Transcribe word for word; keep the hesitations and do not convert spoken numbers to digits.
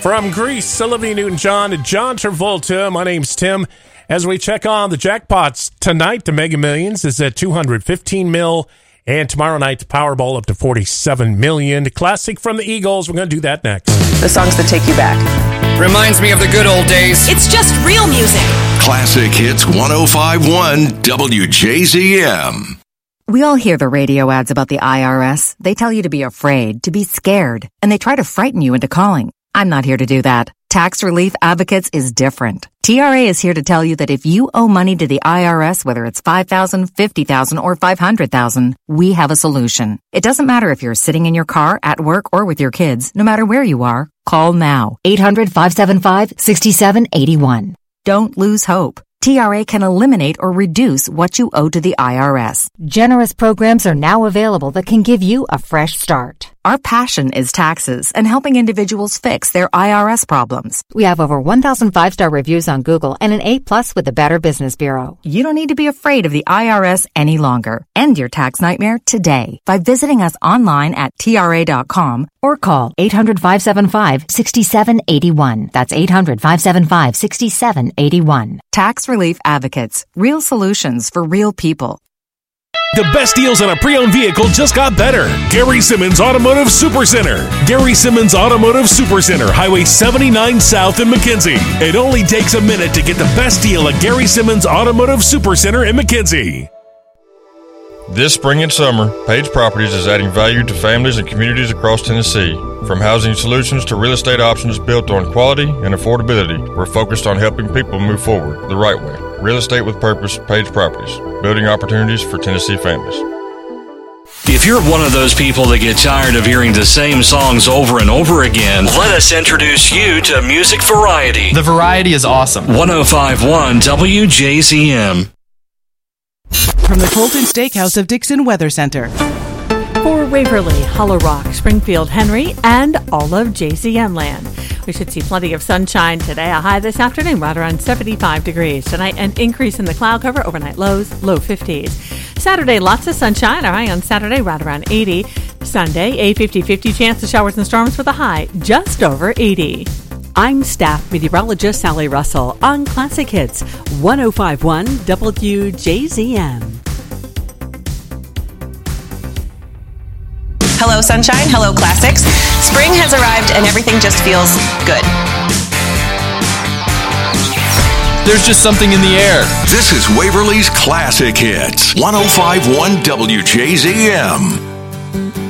From Greece, Olivia Newton-John and John Travolta. My name's Tim. As we check on the jackpots tonight, the Mega Millions is at two hundred fifteen mil, and tomorrow night the Powerball up to forty-seven million. Classic from the Eagles. We're going to do that next. The songs that take you back. Reminds me of the good old days. It's just real music. Classic Hits one oh five point one W J Z M. We all hear the radio ads about the I R S. They tell you to be afraid, to be scared, and they try to frighten you into calling. I'm not here to do that. Tax Relief Advocates is different. T R A is here to tell you that if you owe money to the I R S, whether it's five thousand dollars, fifty thousand dollars, or five hundred thousand dollars, we have a solution. It doesn't matter if you're sitting in your car, at work, or with your kids. No matter where you are, call now. eight hundred, five seven five, six seven eight one. Don't lose hope. T R A can eliminate or reduce what you owe to the I R S. Generous programs are now available that can give you a fresh start. Our passion is taxes and helping individuals fix their I R S problems. We have over one thousand five-star reviews on Google and an A plus with the Better Business Bureau. You don't need to be afraid of the I R S any longer. End your tax nightmare today by visiting us online at T R A dot com or call eight hundred, five seven five, six seven eight one. That's eight hundred, five seven five, six seven eight one. Tax Relief Advocates. Real solutions for real people. The best deals on a pre-owned vehicle just got better. Gary Simmons Automotive Supercenter. Gary Simmons Automotive Supercenter, Highway seventy-nine South in McKenzie. It only takes a minute to get the best deal at Gary Simmons Automotive Supercenter in McKenzie. This spring and summer, Page Properties is adding value to families and communities across Tennessee. From housing solutions to real estate options built on quality and affordability, we're focused on helping people move forward the right way. Real estate with purpose, Page Properties. Building opportunities for Tennessee families. If you're one of those people that get tired of hearing the same songs over and over again, let us introduce you to Music Variety. The variety is awesome. one oh five point one W J Z M. From the Colton Steakhouse of Dixon Weather Center. For Waverly, Hollow Rock, Springfield, Henry, and all of J Z M land. We should see plenty of sunshine today. A high this afternoon, right around seventy-five degrees. Tonight, an increase in the cloud cover. Overnight lows, low fifties. Saturday, lots of sunshine. Our high on Saturday, right around eighty. Sunday, a fifty-fifty chance of showers and storms with a high just over eighty. I'm staff meteorologist Sally Russell on Classic Hits one oh five point one W J Z M. Hello, sunshine. Hello, classics. Spring has arrived and everything just feels good. There's just something in the air. This is Waverly's Classic Hits one oh five point one W J Z M.